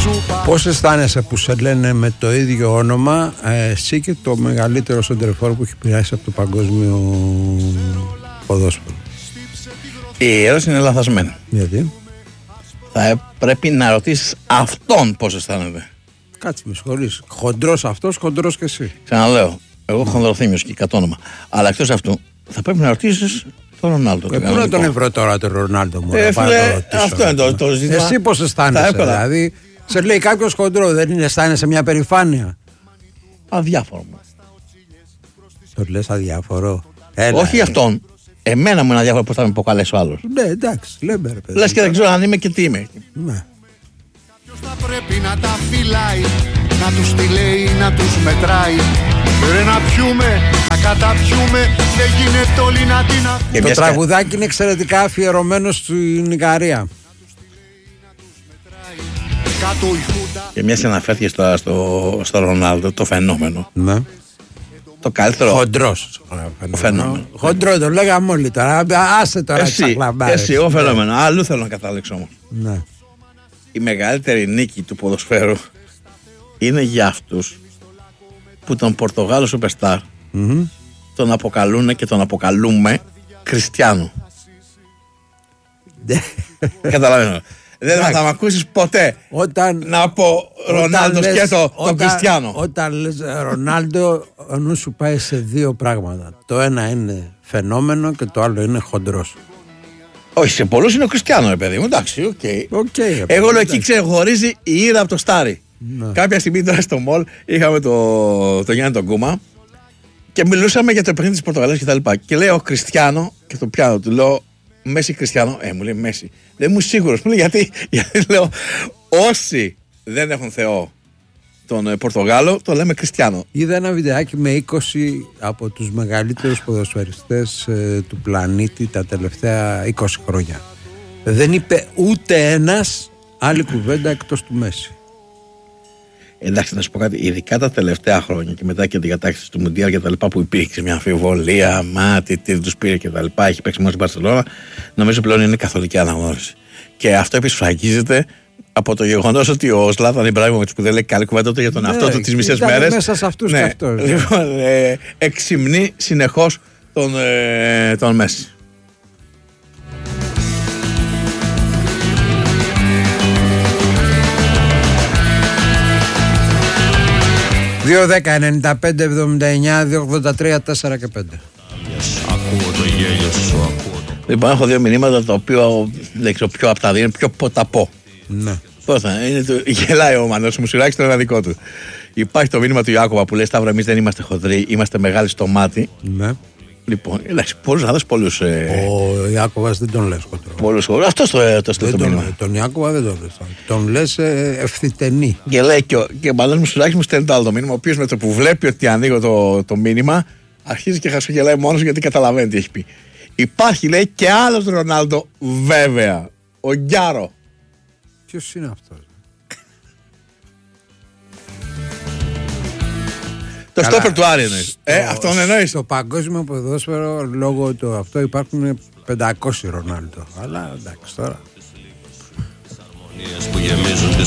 Πώς αισθάνεσαι που σε λένε με το ίδιο όνομα εσύ και το μεγαλύτερο σεντερφόρ που έχει πειράσει από το παγκόσμιο ποδόσφαιρο? Η ερώτηση είναι λαθασμένη. Γιατί? Θα πρέπει να ρωτήσεις αυτόν πώς αισθάνεται. Κάτσε, με συγχωρείς. Χοντρός αυτός, χοντρός και εσύ. Ξαναλέω, εγώ χονδροθύμιος και κατ' όνομα. Αλλά εκτός αυτού θα πρέπει να ρωτήσεις τον Ρονάλντο. Πού να τον ευρώ τώρα τον Ρονάλντο μου? Αυτό είναι το ζήτημα. Εσύ πώς αισθάνεσαι? Δηλαδή σε λέει κάποιος χοντρό, δεν είναι, αισθάνεσαι μια περηφάνεια? Αδιάφορο μου. Το λες αδιάφορο? Όχι αυτόν. Εμένα μου είναι αδιάφορο πώς θα με αποκαλέσει ο άλλος. Ναι, εντάξει, λέμε ρε παιδί. Λες και δεν ξέρω αν είμαι και τι είμαι. Ναι. Ποιος θα πρέπει να τα φυλάει, να τους τη λέει, να τους μετράει. Ρε να πιούμε, να καταπιούμε, δεν γίνεται όλοι να την ακούμε. Το τραγουδάκι είναι εξαιρετικά αφιερωμένο στην Ικαρία. Και μιας και αναφέρθηκες τώρα στο Ρονάλντο, το φαινόμενο. Ναι. Το καλύτερο. Χοντρός. Το φαινόμενο. Χοντρό, το λέγαμε όλοι τώρα. Άσε τώρα Εσύ, εγώ φαινόμενο. Αλλού θέλω να καταλήξω όμως. Ναι. Η μεγαλύτερη νίκη του ποδοσφαίρου είναι για αυτούς που τον Πορτογάλο Superstar τον αποκαλούν και τον αποκαλούμε Κριστιάνο. Καταλαβαίνω. Δεν θα με ακούσεις ποτέ να πω Ρονάλντο σκέτο τον Κριστιάνο. Όταν λες Ρονάλντο, ο νους σου πάει σε δύο πράγματα. Το ένα είναι φαινόμενο και το άλλο είναι χοντρός. Όχι, σε πολλούς είναι ο Κριστιάνο, ρε παιδί μου. Εντάξει, οκ. Εγώ λέω εκεί ξεχωρίζει η Ήρα από το Στάρι. Κάποια στιγμή τώρα στο μολ είχαμε το Γιάννη τον Κούμα και μιλούσαμε για το παιχνίδι της Πορτογαλίας και τα λοιπά. Και λέει ο Κριστιάνο και το πιάνω του, λέω Μέση Κριστιάνο. Μου λέει Μέση. Δεν είμαι σίγουρος. Μου λέει γιατί λέω όσοι δεν έχουν Θεό τον Πορτογάλο το λέμε Κριστιάνο. Είδα ένα βιντεάκι με 20 από τους μεγαλύτερους ποδοσφαιριστές του πλανήτη τα τελευταία 20 χρόνια. Δεν είπε ούτε ένας άλλη κουβέντα εκτός του Μέση. Εντάξει, να σου πω κάτι, ειδικά τα τελευταία χρόνια και μετά και την κατάκτηση του Μουντιάλ και τα λοιπά που υπήρξε μια αμφιβολία, τι δεν τους πήρε και τα λοιπά, έχει παίξει μόνο στην Μπαρσελόνα, νομίζω πλέον είναι καθολική αναγνώριση. Και αυτό επισφραγίζεται από το γεγονός ότι ο Ζλάταν Ιμπραήμοβιτς που δεν λέει καλή κουβέντα ούτε για τον εαυτό του τις μισές μέρες. Μέσα σε αυτούς και αυτός. Λοιπόν, εξυμνεί συνεχώς τον Μέση. 2-10-95-79-2-83-4 και 5. Λοιπόν, έχω δύο μηνύματα τα οποία δεν ξέρω ποιο από τα δύο είναι πιο ποταπό. Ναι. Πώς θα είναι, γελάει ο Μανώλης Μουσουράκης, το ένα δικό του. Υπάρχει το μήνυμα του Ιάκωβα που λέει Σταύρο, εμείς δεν είμαστε χοντροί, είμαστε μεγάλοι στο μάτι. Ναι. Λοιπόν, εντάξει, πολλούς. Ο Ιάκωβας δεν τον λες χοντρό. Αυτός το στείλει το μήνυμα. Τον Ιάκωβα δεν τον λες. Τον λες ευθυτενή. Και λέει και ο Μανώλης Μουσουράκης μου στέλνει το άλλο το μήνυμα, ο οποίος με το που βλέπει ότι ανοίγω το μήνυμα αρχίζει και χασογελάει μόνος γιατί καταλαβαίνει τι έχει πει. Υπάρχει, λέει, και άλλος Ρονάλντο, βέβαια. Ο Γκιάρο. Ποιος είναι αυτός? Το στόπερ του Άρη εννοείς. Αυτόν εννοείς. Στο παγκόσμιο ποδόσφαιρο λόγω του αυτό υπάρχουν 500 Ρονάλντο. Αλλά εντάξει τώρα.